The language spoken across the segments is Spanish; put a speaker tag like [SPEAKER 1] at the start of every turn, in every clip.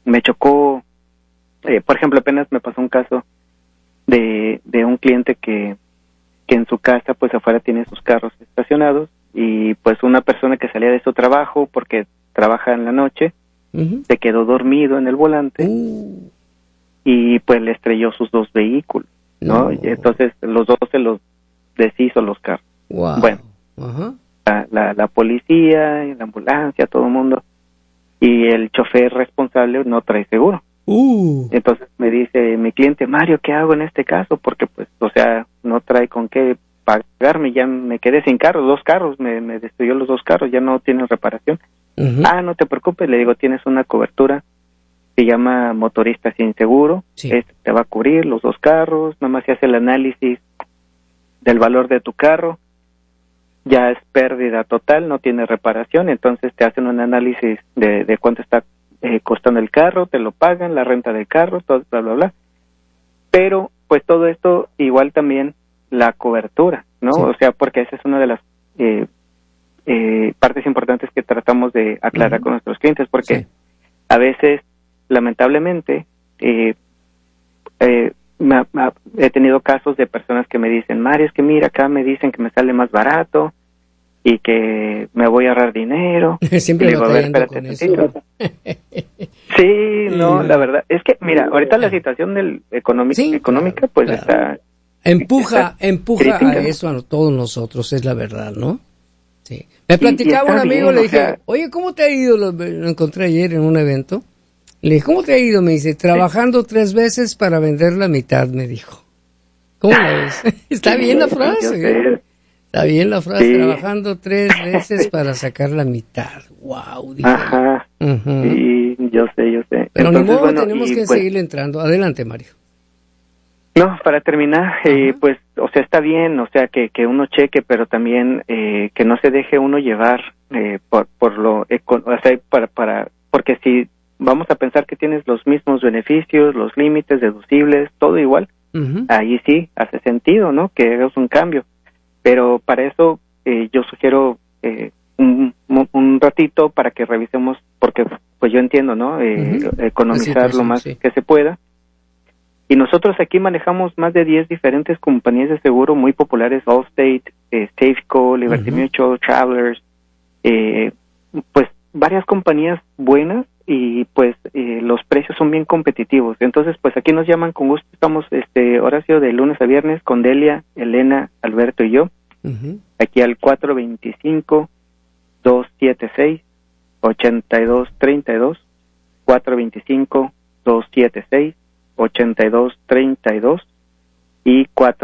[SPEAKER 1] me chocó, por ejemplo, apenas me pasó un caso de un cliente que en su casa, pues afuera tiene sus carros estacionados, y pues una persona que salía de su trabajo, porque trabaja en la noche, se quedó dormido en el volante, y pues le estrelló sus 2 vehículos, ¿no? Y entonces los 2 se los deshizo los carros.
[SPEAKER 2] Wow.
[SPEAKER 1] Bueno, la policía, la ambulancia, todo el mundo, y el chofer responsable no trae seguro. Entonces me dice mi cliente: Mario, ¿qué hago en este caso? Porque pues, o sea, no trae con qué pagarme, ya me quedé sin carros, 2 carros, me destruyó los 2 carros, ya no tienen reparación. No te preocupes, le digo, tienes una cobertura, se llama motorista sin seguro, te va a cubrir los 2 carros, nada más se hace el análisis del valor de tu carro, ya es pérdida total, no tiene reparación, entonces te hacen un análisis de cuánto está costando el carro, te lo pagan, la renta del carro, todo, bla, bla, bla. Pero, pues todo esto, igual también la cobertura, ¿no? O sea, porque esa es una de las partes importantes que tratamos de aclarar con nuestros clientes, porque a veces, lamentablemente, he tenido casos de personas que me dicen: Mario, es que mira, acá me dicen que me sale más barato y que me voy a ahorrar dinero.
[SPEAKER 2] Siempre lo con eso.
[SPEAKER 1] Sí, no, la verdad es que, mira, ahorita la situación económica, pues
[SPEAKER 2] claro.
[SPEAKER 1] está
[SPEAKER 2] empuja
[SPEAKER 1] crítica,
[SPEAKER 2] a eso a todos nosotros, es la verdad, ¿no? Sí. Me platicaba un amigo, bien, le dije, oye, ¿cómo te ha ido? Lo encontré ayer en un evento. Le dije, ¿cómo te ha ido? Me dice, trabajando 3 veces para vender la mitad, me dijo. ¿Cómo la ves? Está bien la frase. Está bien la frase, trabajando 3 veces para sacar la mitad. Wow. Dije.
[SPEAKER 1] Ajá. Sí, yo sé.
[SPEAKER 2] Pero entonces, ni modo, bueno, tenemos que seguirle entrando. Adelante, Mario.
[SPEAKER 1] No, para terminar, pues, o sea, está bien, o sea, que uno cheque, pero también que no se deje uno llevar por lo, o sea, porque si vamos a pensar que tienes los mismos beneficios, los límites deducibles, todo igual, ahí sí hace sentido, ¿no? Que hagas un cambio. Pero para eso yo sugiero un ratito para que revisemos, porque pues yo entiendo, ¿no? Economizar lo más que se pueda. Y nosotros aquí manejamos más de 10 diferentes compañías de seguro muy populares: Allstate, Safeco, Liberty Mutual, Travelers, pues varias compañías buenas, y pues los precios son bien competitivos. Entonces, pues aquí nos llaman con gusto. Estamos, Horacio, de lunes a viernes con Delia, Elena, Alberto y yo. Aquí al 425-276-8232, 425-276-8232 y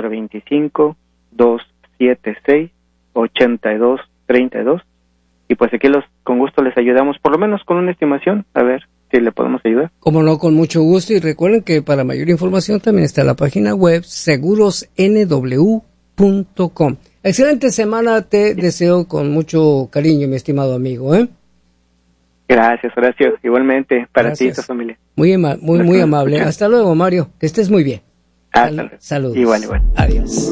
[SPEAKER 1] 425-276-8232. Y pues aquí con gusto les ayudamos, por lo menos con una estimación, a ver si le podemos ayudar.
[SPEAKER 2] Como no, con mucho gusto. Y recuerden que para mayor información también está la página web segurosnw.com. Excelente semana, te deseo con mucho cariño, mi estimado amigo, ¿eh?
[SPEAKER 1] Gracias, Horacio. Igualmente, para ti y tu familia.
[SPEAKER 2] Muy amable. Hasta luego, Mario. Que estés muy bien. Saludos.
[SPEAKER 1] Igual.
[SPEAKER 2] Adiós.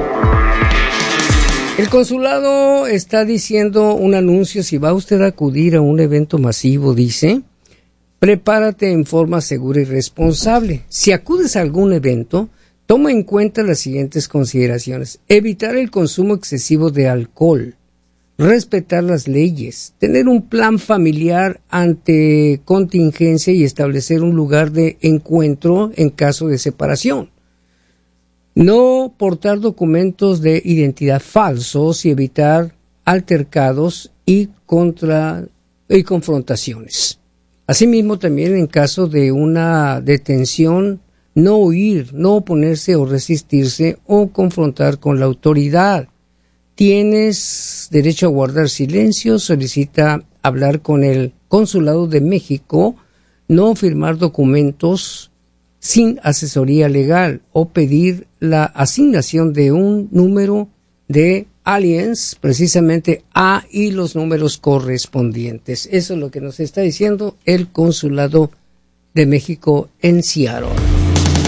[SPEAKER 2] El consulado está diciendo un anuncio: si va usted a acudir a un evento masivo, dice, prepárate en forma segura y responsable. Si acudes a algún evento, toma en cuenta las siguientes consideraciones: evitar el consumo excesivo de alcohol, respetar las leyes, tener un plan familiar ante contingencia y establecer un lugar de encuentro en caso de separación. No portar documentos de identidad falsos y evitar altercados y confrontaciones. Asimismo, también en caso de una detención, no huir, no oponerse o resistirse o confrontar con la autoridad. Tienes derecho a guardar silencio, solicita hablar con el Consulado de México, no firmar documentos sin asesoría legal o pedir la asignación de un número de aliens, precisamente A y los números correspondientes. Eso es lo que nos está diciendo el Consulado de México en Seattle.